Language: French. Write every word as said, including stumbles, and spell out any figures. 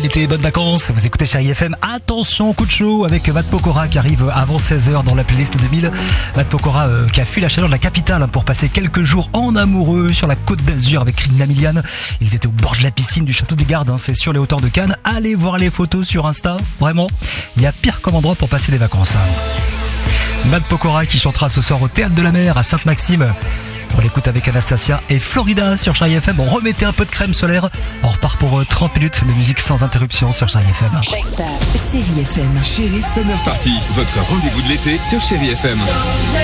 bel été, bonnes vacances. Vous écoutez Chérie F M. Attention, coup de chaud avec Matt Pokora qui arrive avant seize heures dans la playlist deux mille. Matt Pokora euh, qui a fui la chaleur de la capitale pour passer quelques jours en amoureux sur la côte d'Azur avec Christina Milian. Ils étaient au bord de la piscine du château des Gardes, hein, c'est sur les hauteurs de Cannes. Allez voir les photos sur Insta. Vraiment, il y a pire comme endroit pour passer des vacances. Hein. Matt Pokora qui chantera ce soir au Théâtre de la Mer à Sainte-Maxime. On l'écoute avec Anastasia et Florida sur Chérie F M. On remettait un peu de crème solaire. On repart pour trente minutes de musique sans interruption sur Chérie F M. Chérie F M. Chérie Summer Party, votre rendez-vous de l'été sur Chérie F M.